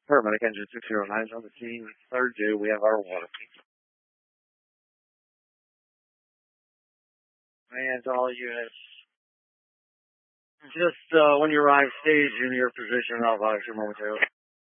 Paramedic engine 609 is on the scene. Third due, we have our water. And all units, just when you arrive, stage in your position, I'll advise you momentarily.